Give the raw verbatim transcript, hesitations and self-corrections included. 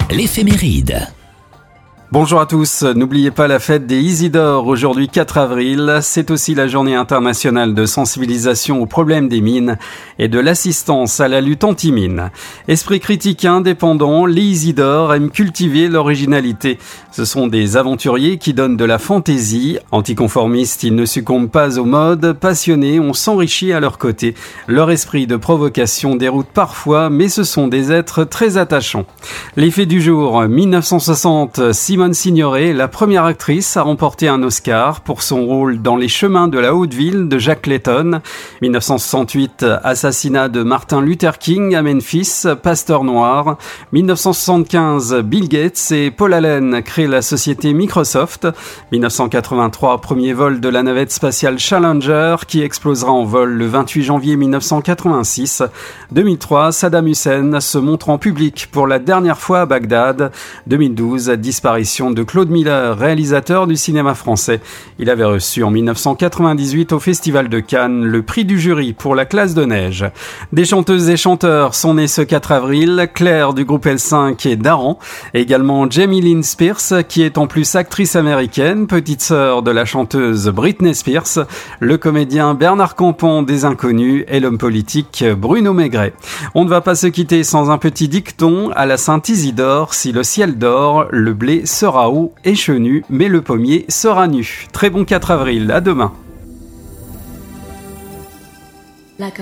L'éphéméride. Bonjour à tous, n'oubliez pas la fête des Isidores, aujourd'hui quatre avril, c'est aussi la journée internationale de sensibilisation aux problèmes des mines et de l'assistance à la lutte anti-mine. Esprit critique et indépendant, les Isidores aiment cultiver l'originalité. Ce sont des aventuriers qui donnent de la fantaisie, anticonformistes, ils ne succombent pas aux modes, passionnés, on s'enrichit à leur côté. Leur esprit de provocation déroute parfois, mais ce sont des êtres très attachants. Les faits du jour, dix-neuf cent soixante, Simone Signoret, la première actrice à remporter un Oscar pour son rôle dans Les Chemins de la Haute-Ville de Jack Layton. dix-neuf cent soixante-huit, assassinat de Martin Luther King à Memphis, pasteur noir. dix-neuf cent soixante-quinze, Bill Gates et Paul Allen créent la société Microsoft. dix-neuf cent quatre-vingt-trois, premier vol de la navette spatiale Challenger qui explosera en vol le vingt-huit janvier mille neuf cent quatre-vingt-six. deux mille trois, Saddam Hussein se montre en public pour la dernière fois à Bagdad. deux mille douze, disparition de Claude Miller, réalisateur du cinéma français. Il avait reçu en dix-neuf cent quatre-vingt-dix-huit au Festival de Cannes le prix du jury pour La classe de neige. Des chanteuses et chanteurs sont nés ce quatre avril, Claire du groupe L cinq et Daran, également Jamie Lynn Spears qui est en plus actrice américaine, petite sœur de la chanteuse Britney Spears, le comédien Bernard Campan des Inconnus et l'homme politique Bruno Maigret. On ne va pas se quitter sans un petit dicton à la Saint-Isidore, si le ciel dort, le blé sera haut et chenu, mais le pommier sera nu. Très bon quatre avril, à demain.